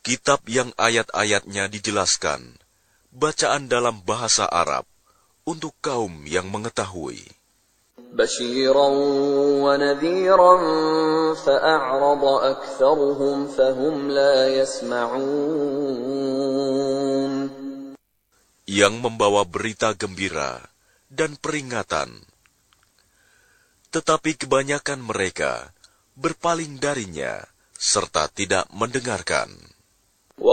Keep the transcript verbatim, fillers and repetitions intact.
kitab yang ayat-ayatnya dijelaskan, bacaan dalam bahasa Arab, untuk kaum yang mengetahui. بشيرا ونذيرا فأعرض أكثرهم فهم لا يسمعون. Yang membawa berita gembira dan peringatan. Tetapi kebanyakan mereka berpaling darinya serta tidak mendengarkan.